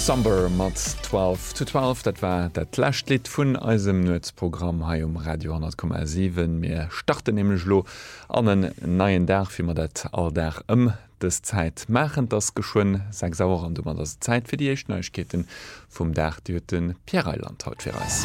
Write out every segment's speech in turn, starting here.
December mat 12 to 12, dat war dat Lächtlied vun eisem Nutzprogramm hai Radio 10,7. Mir starten nemlo an den neien Dach, wie man dat all der des Zeit machen das geschwoen sag sauer an du man das Zeit fir die Neuigkeiten vum Dach den Pierreland haut fir reis.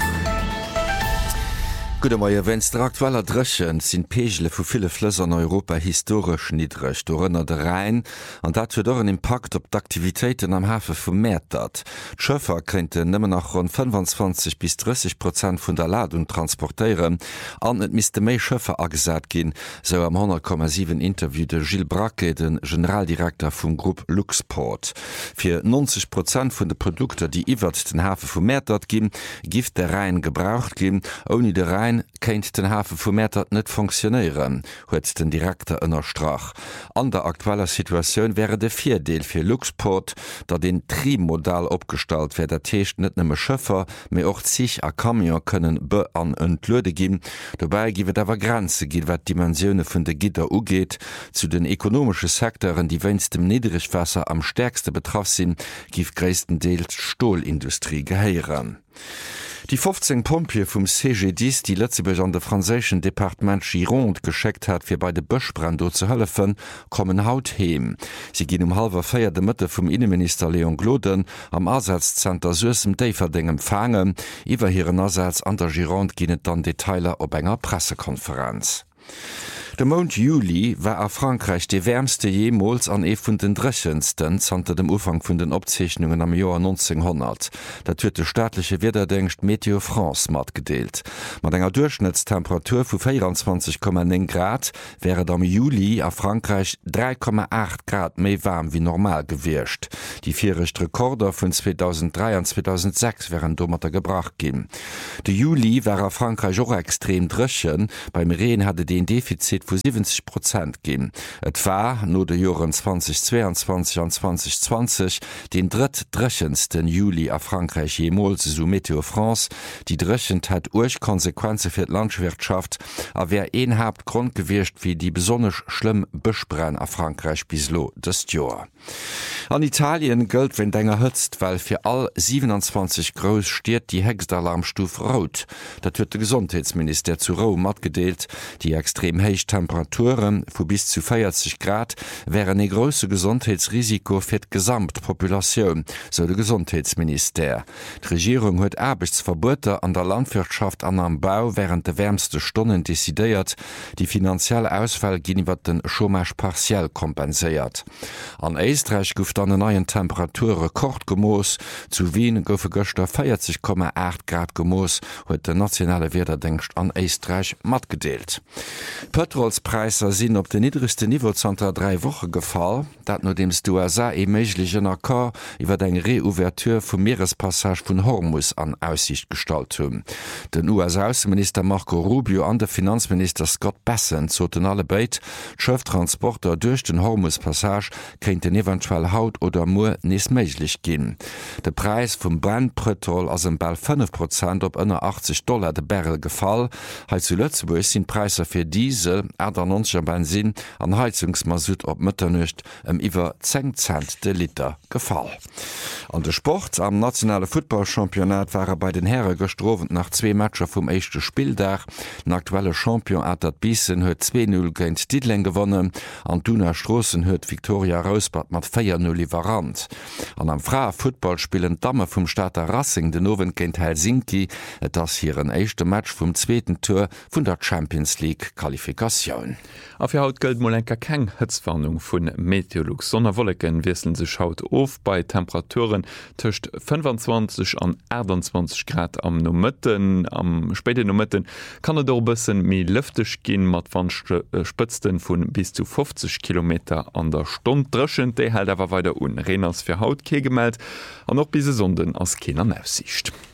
Gute Morgen, wenn's der aktueller Dreschen sind Pegelle vu viele Flösser in Europa historisch niedrig, dorënner der Rhein, und dat wird auch einen Impact op d'Aktivitäten am Hafen vermehrtert. Schöffer könnte nimmer nach rund 25 bis 30% von der Ladung transportieren, an et misste méi Schöffer agesat gin, so am 100,7 Interview de Gilles Bracke, den Generaldirektor vom Gruppe Luxport. Für 90% von de Produkte, die iwwer den Hafen vermehrtert gin, gift der Rhein gebraucht gin, ohne der Rhein kennt den Hafen vermehrtert net funktionieren, huet den Direktor ënnerstrach. An der aktueller Situation wäre de Vierdeel fir Luxport, da den Trimodal opgestalt wär der Techt net nëmme Schëffer, méi och sich a Kamion kënnen be an entlöde gin. Dabei giwet awer Grenze giet wat Dimensioune vun de Gitter ugeet. Zu den ekonomische Sektoren, die wennst dem Niedrigwasser am stärkste betraff sinn, gif gréistendeels Stohlindustrie geheieren. Die 15 Pompier vom CG10, die letzte an der französischen Departement Gironde geschickt hat, für bei der Böschbrando zu helfen, kommen haut heim. Sie gehen 3:30 der Mitte vom Innenminister Leon Gloden am Ersatzzentrum Süßem Daverding empfangen. Über ihren Ersatz an der Gironde gehen dann Detailer auf einer Pressekonferenz. Der Monat Juli war a Frankreich de wärmste jemals an vun den drechendsten zanter dem Ufang vun den Abzeichnungen am Jahr 1900. Dat huet de staatliche Wetterdienst Meteo France mat gedeelt. Mat enger Durchschnittstemperatur vu 24,9 Grad wäre am Juli a Frankreich 3,8 Grad méi warm wie normal gewircht. Die vierrecht Rekorder vun 2003 und 2006 wären dommerter gebracht gin. De Juli war a Frankreich auch extrem drechen, beim Regen hatte den Defizit vu 70% gin. Et war no de Joren 2022 an 2020 den drittdrechendsten Juli a Frankreich jemals so Meteo France. Die Drechend hat Urkonsequenze fir d Landwirtschaft, a wer een habt Grund gewircht wie die besonnech schlimm Bëschbrenn a Frankreich bislo des Joer. An Italien gëlt wenn denger hëtzt, weil fir all 27 Gros stiert die Hexalarmstufe rot. Dat huet de Gesundheitsminister zu Rom matgedeelt, die extrem heich Temperaturen vu bis zu 40 Grad wären e grosse Gesundheitsrisiko fir d Gesamtpopulationun, so de Gesundheitsminister. Die Regierung huet Arbeitsverbote an der Landwirtschaft an am Bau während de wärmste Stunden desideiert, die finanzielle Ausfall giniwwer den Chômage partiell kompensiert. An Österreich gouft an den neuen Temperaturrekord gemoos, zu Wien goufe Göster 40,8 Grad gemoos, huet der nationale Wetterdienst an Österreich matgedeelt. Petrolspreiser sinn op de niedrigste Niveau zanter 3 Wochen gefall, dat no dems du USA e méiglichen Akkor iwwer eng Reouverture vum Meerespassage vun Hormuz an Aussicht stalt hunn. Den US-Außenminister Marco Rubio an der Finanzminister Scott Bessent zoten alle beit, Schëfttransporter durch den Hormuzpassage kenint den eventuell Haut oder Moer nes méiglich ginn. De Preis vum Brennpetrol ass em bald 5% op ënner $80 de Barrel gefall, he zu Lützeburg sinn Preiser fir Diesel, 90 Benzin an Heizungsmasut op Mëtternucht iwwer 10 Cent de Liter gefall. An de Sport am nationale Footballchampionat waren bei den Herren gestrowen nach 2 Matscher vum echte Spieldach. Den aktuelle Champion Adert Biesen huet 2-0 gegen Didling gewonnen, an Duna Strossen huet Victoria Rosbad mat 4-0 Lieferant. An am Fra Football spielen Damme vum Staater Racing den Nowen gegen Helsinki, et ass hier een echte Match vum zweiten Tour vun der Champions League Qualifikation. Auf ihr Haut gilt Molenka keng Hitzwarnung vun Meteorlux. Sonnerwolken wissen sich haut auf bei Temperaturen tcht 25 an 28 Grad am Nomitten. Am späten Nomitten kann do bisssen mi lüftig gehen mat van Spitzen vun bis zu 50 Kilometer an der Stunde dreschen. De hält aber weiter Reners für Haut gemeldet an noch bis Sonden aus keiner Aufsicht.